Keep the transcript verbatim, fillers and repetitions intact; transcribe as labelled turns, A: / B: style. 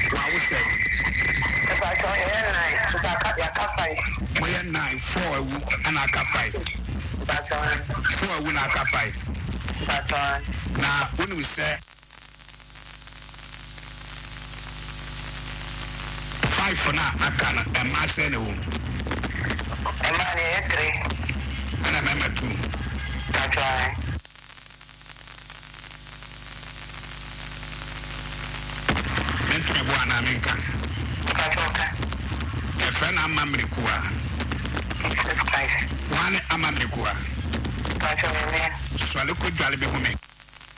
A: Wa wo say?
B: If I saw you nine, if I cut your cut five.
A: We are nine, four, and I cut five.
B: That's one.
A: Four, we not cut five.
B: That's one.
A: Now, when we say five for now, I can and my son, and
B: money three.
A: And I remember two.
B: That's right.
A: Mentre buona amica.
B: That's okay.
A: E fena mamrikua.
B: That's nice.
A: One amamrikua.
B: That's okay.
A: So I look good, Jolly Bihumi.